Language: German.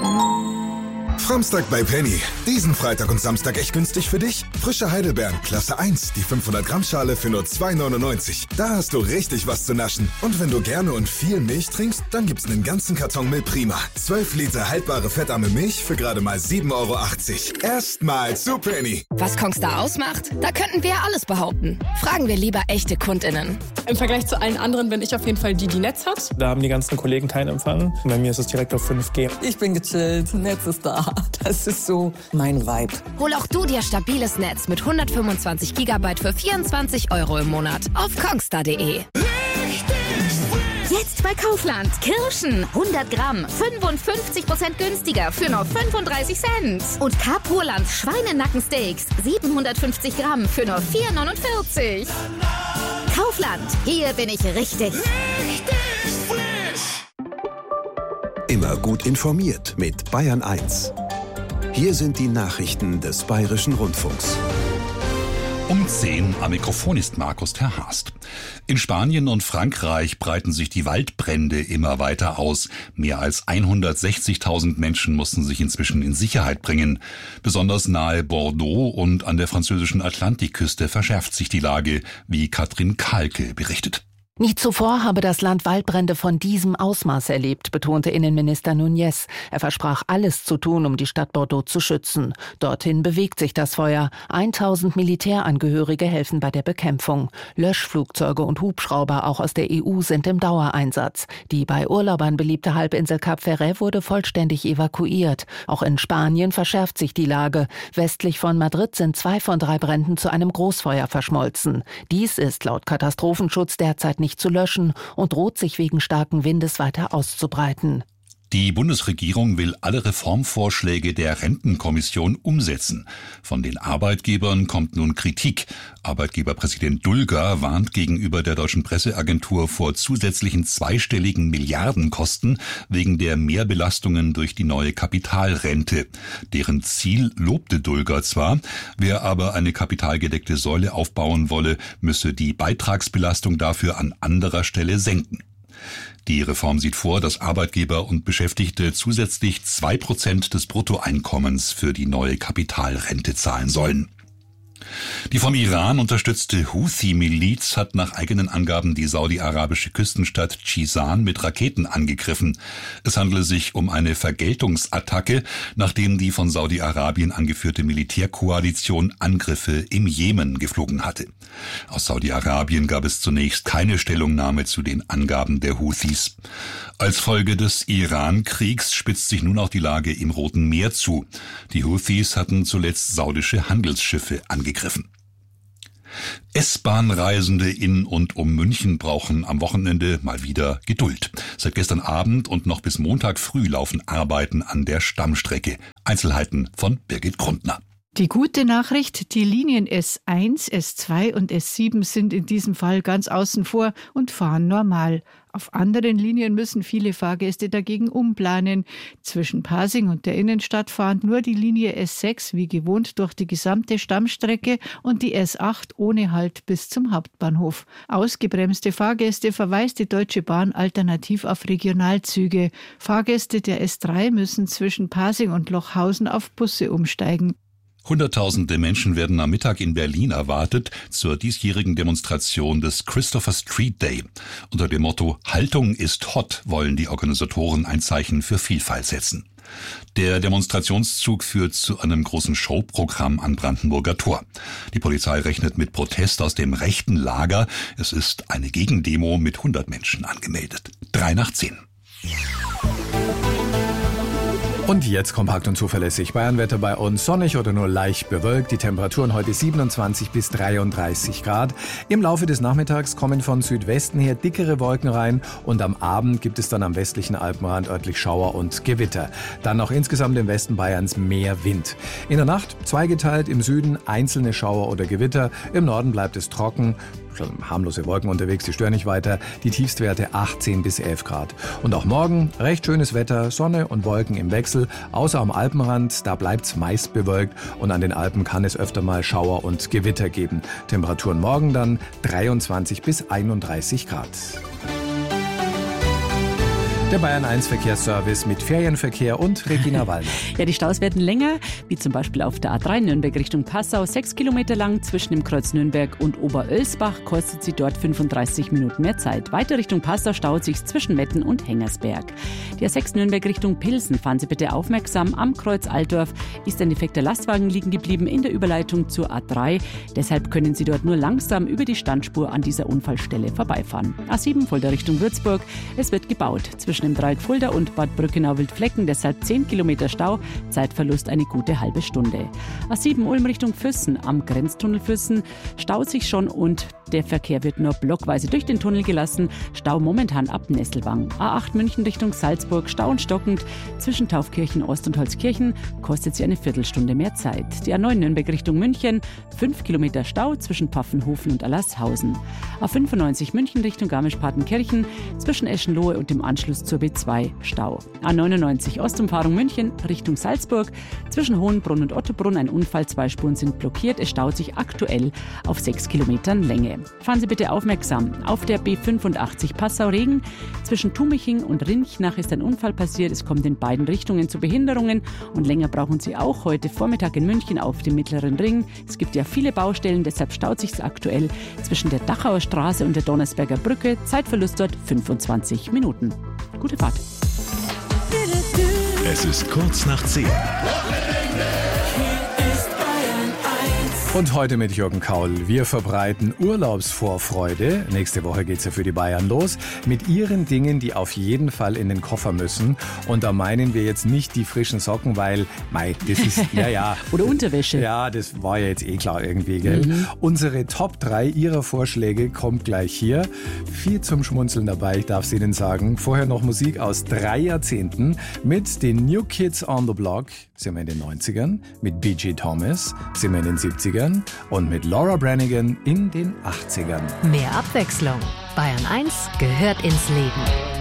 Samstag bei Penny. Diesen Freitag und Samstag echt günstig für dich. Frische Heidelbeeren, Klasse 1, die 500 Gramm Schale für nur 2,99. Da hast du richtig was zu naschen. Und wenn du gerne und viel Milch trinkst, dann gibt's einen ganzen Karton Milch Prima. 12 Liter haltbare fettarme Milch für gerade mal 7,80 Euro. Erstmal zu Penny. Was Kongstar ausmacht? Da könnten wir ja alles behaupten. Fragen wir lieber echte KundInnen. Im Vergleich zu allen anderen bin ich auf jeden Fall die Netz hat. Da haben die ganzen Kollegen keinen Empfang. Bei mir ist es direkt auf 5G. Ich bin gechillt, Netz ist da. Das ist so mein Vibe. Hol auch du dir stabiles Netz mit 125 GB für 24 Euro im Monat auf kongstar.de. Jetzt bei Kaufland. Kirschen 100 Gramm, 55% günstiger für nur 35 Cent. Und Carpurland Schweinenackensteaks 750 Gramm für nur 4,49. Kaufland, hier bin ich richtig. Immer gut informiert mit Bayern 1. Hier sind die Nachrichten des Bayerischen Rundfunks. Um 10 am Mikrofon ist Markus Terhast. In Spanien und Frankreich breiten sich die Waldbrände immer weiter aus. Mehr als 160.000 Menschen mussten sich inzwischen in Sicherheit bringen. Besonders nahe Bordeaux und an der französischen Atlantikküste verschärft sich die Lage, wie Katrin Kahlke berichtet. Nie zuvor habe das Land Waldbrände von diesem Ausmaß erlebt, betonte Innenminister Núñez. Er versprach, alles zu tun, um die Stadt Bordeaux zu schützen. Dorthin bewegt sich das Feuer. 1000 Militärangehörige helfen bei der Bekämpfung. Löschflugzeuge und Hubschrauber auch aus der EU sind im Dauereinsatz. Die bei Urlaubern beliebte Halbinsel Cap Ferret wurde vollständig evakuiert. Auch in Spanien verschärft sich die Lage. Westlich von Madrid sind 2 von 3 Bränden zu einem Großfeuer verschmolzen. Dies ist laut Katastrophenschutz derzeit nicht zu löschen und droht sich wegen starken Windes weiter auszubreiten. Die Bundesregierung will alle Reformvorschläge der Rentenkommission umsetzen. Von den Arbeitgebern kommt nun Kritik. Arbeitgeberpräsident Dulger warnt gegenüber der Deutschen Presseagentur vor zusätzlichen zweistelligen Milliardenkosten wegen der Mehrbelastungen durch die neue Kapitalrente. Deren Ziel lobte Dulger zwar, wer aber eine kapitalgedeckte Säule aufbauen wolle, müsse die Beitragsbelastung dafür an anderer Stelle senken. Die Reform sieht vor, dass Arbeitgeber und Beschäftigte zusätzlich 2% des Bruttoeinkommens für die neue Kapitalrente zahlen sollen. Die vom Iran unterstützte Houthi-Miliz hat nach eigenen Angaben die saudi-arabische Küstenstadt Jizan mit Raketen angegriffen. Es handele sich um eine Vergeltungsattacke, nachdem die von Saudi-Arabien angeführte Militärkoalition Angriffe im Jemen geflogen hatte. Aus Saudi-Arabien gab es zunächst keine Stellungnahme zu den Angaben der Houthis. Als Folge des Iran-Kriegs spitzt sich nun auch die Lage im Roten Meer zu. Die Houthis hatten zuletzt saudische Handelsschiffe angegriffen. S-Bahn-Reisende in und um München brauchen am Wochenende mal wieder Geduld. Seit gestern Abend und noch bis Montag früh laufen Arbeiten an der Stammstrecke. Einzelheiten von Birgit Grundner. Die gute Nachricht, die Linien S1, S2 und S7 sind in diesem Fall ganz außen vor und fahren normal. Auf anderen Linien müssen viele Fahrgäste dagegen umplanen. Zwischen Pasing und der Innenstadt fahren nur die Linie S6 wie gewohnt durch die gesamte Stammstrecke und die S8 ohne Halt bis zum Hauptbahnhof. Ausgebremste Fahrgäste verweist die Deutsche Bahn alternativ auf Regionalzüge. Fahrgäste der S3 müssen zwischen Pasing und Lochhausen auf Busse umsteigen. Hunderttausende Menschen werden am Mittag in Berlin erwartet zur diesjährigen Demonstration des Christopher Street Day. Unter dem Motto Haltung ist hot wollen die Organisatoren ein Zeichen für Vielfalt setzen. Der Demonstrationszug führt zu einem großen Showprogramm am Brandenburger Tor. Die Polizei rechnet mit Protest aus dem rechten Lager. Es ist eine Gegendemo mit 100 Menschen angemeldet. 9:03. Und jetzt kompakt und zuverlässig. Bayernwetter bei uns sonnig oder nur leicht bewölkt. Die Temperaturen heute 27 bis 33 Grad. Im Laufe des Nachmittags kommen von Südwesten her dickere Wolken rein und am Abend gibt es dann am westlichen Alpenrand örtlich Schauer und Gewitter. Dann auch insgesamt im Westen Bayerns mehr Wind. In der Nacht zweigeteilt, im Süden einzelne Schauer oder Gewitter. Im Norden bleibt es trocken. Schon harmlose Wolken unterwegs, die stören nicht weiter. Die Tiefstwerte 18 bis 11 Grad. Und auch morgen recht schönes Wetter, Sonne und Wolken im Wechsel. Außer am Alpenrand, da bleibt's meist bewölkt. Und an den Alpen kann es öfter mal Schauer und Gewitter geben. Temperaturen morgen dann 23 bis 31 Grad. Der Bayern 1 Verkehrsservice mit Ferienverkehr und Regina Wallner. Ja, die Staus werden länger, wie zum Beispiel auf der A3 Nürnberg Richtung Passau. 6 Kilometer lang zwischen dem Kreuz Nürnberg und Oberölsbach, kostet sie dort 35 Minuten mehr Zeit. Weiter Richtung Passau staut sich zwischen Metten und Hengersberg. Die A6 Nürnberg Richtung Pilsen, fahren Sie bitte aufmerksam. Am Kreuz Altdorf ist ein defekter Lastwagen liegen geblieben in der Überleitung zur A3. Deshalb können Sie dort nur langsam über die Standspur an dieser Unfallstelle vorbeifahren. A7 Fulda Richtung Würzburg. Es wird gebaut. Zwischen dem Dreieck Fulda und Bad Brückenau-Wildflecken, deshalb 10 Kilometer Stau, Zeitverlust eine gute halbe Stunde. A7 Ulm Richtung Füssen, am Grenztunnel Füssen staut sich schon und der Verkehr wird nur blockweise durch den Tunnel gelassen. Stau momentan ab Nesselwang. A8 München Richtung Salzburg, Stau und stockend. Zwischen Taufkirchen Ost und Holzkirchen kostet sie eine Viertelstunde mehr Zeit. Die A9 Nürnberg Richtung München, 5 Kilometer Stau zwischen Pfaffenhofen und Allershausen. A95 München Richtung Garmisch-Partenkirchen, zwischen Eschenlohe und dem Anschluss zur B2 Stau. A99 Ostumfahrung München Richtung Salzburg, zwischen Hohenbrunn und Ottobrunn ein Unfall, 2 Spuren sind blockiert. Es staut sich aktuell auf 6 Kilometern Länge. Fahren Sie bitte aufmerksam. Auf der B85 Passau-Regen zwischen Tumiching und Rinchnach ist ein Unfall passiert. Es kommt in beiden Richtungen zu Behinderungen und länger brauchen Sie auch heute Vormittag in München auf dem Mittleren Ring. Es gibt ja viele Baustellen, deshalb staut sich es aktuell zwischen der Dachauer Straße und der Donnersberger Brücke. Zeitverlust dort 25 Minuten. Gute Fahrt. Es ist kurz nach 10. Und heute mit Jürgen Kaul. Wir verbreiten Urlaubsvorfreude. Nächste Woche geht's ja für die Bayern los. Mit ihren Dingen, die auf jeden Fall in den Koffer müssen. Und da meinen wir jetzt nicht die frischen Socken, weil, das ist, ja. Oder Unterwäsche. Ja, das war ja jetzt klar irgendwie, gell? Unsere Top 3 Ihrer Vorschläge kommt gleich hier. Viel zum Schmunzeln dabei, ich darf es Ihnen sagen. Vorher noch Musik aus 3 Jahrzehnten mit den New Kids on the Block. Sind wir in den 90ern. Mit B.J. Thomas sind wir in den 70ern. Und mit Laura Branigan in den 80ern. Mehr Abwechslung. Bayern 1 gehört ins Leben.